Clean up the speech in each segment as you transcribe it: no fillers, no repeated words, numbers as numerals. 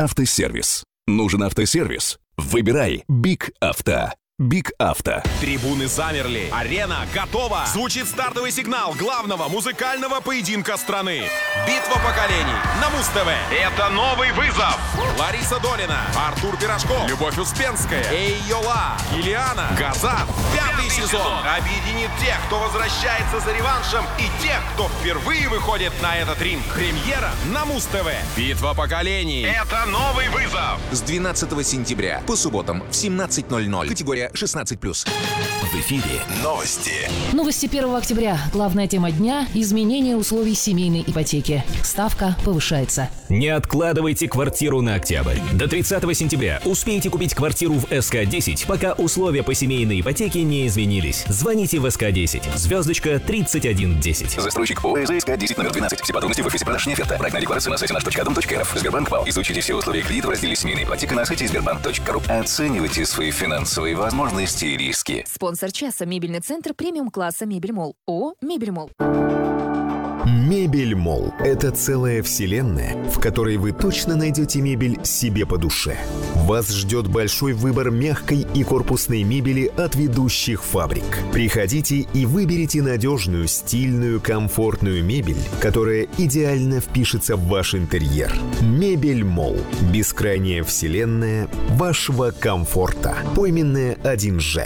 Автосервис. Нужен автосервис? Выбирай Биг Авто. Биг Авто. Трибуны замерли. Арена готова. Звучит стартовый сигнал главного музыкального поединка страны. Битва поколений на Муз-ТВ. Это новый вызов. Лариса Долина, Артур Пирожков, Любовь Успенская, Эй-Йола, Ильяна, Газат. Пятый сезон объединит тех, кто возвращается за реваншем, и тех, кто впервые выходит на этот ринг. Премьера на Муз-ТВ. Битва поколений. Это новый вызов. С 12 сентября по субботам в 17:00. Категория 16+. В эфире новости. Новости 1 октября. Главная тема дня – изменение условий семейной ипотеки. Ставка повышается. Не откладывайте квартиру на октябрь. До 30 сентября успейте купить квартиру в СК-10, пока условия по семейной ипотеке не изменились. Звоните в СК-10, звездочка 3110. Застройщик ПО СК-10 номер 12. Все подробности в офисе продаж оферта. Проектная декларация на сайте наш.дом.рф. Сбербанк ПАО. Изучите все условия кредита в разделе «Семейная ипотека» на сайте sberbank.ru. Оценивайте свои финансовые возможности и риски. Спонсор часа – мебельный центр премиум-класса «Мебель-Молл». ООО «Мебель-Молл». Мебель-Молл – это целая вселенная, в которой вы точно найдете мебель себе по душе. Вас ждет большой выбор мягкой и корпусной мебели от ведущих фабрик. Приходите и выберите надежную, стильную, комфортную мебель, которая идеально впишется в ваш интерьер. Мебель-Молл – бескрайняя вселенная вашего комфорта. Пойменная 1Ж.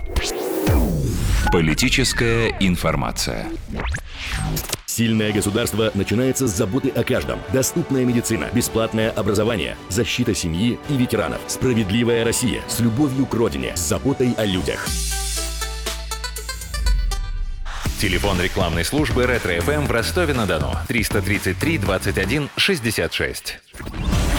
Политическая информация. Сильное государство начинается с заботы о каждом. Доступная медицина, бесплатное образование, защита семьи и ветеранов. Справедливая Россия с любовью к родине, с заботой о людях. Телефон рекламной службы Ретро-ФМ в Ростове-на-Дону. 333 21 66.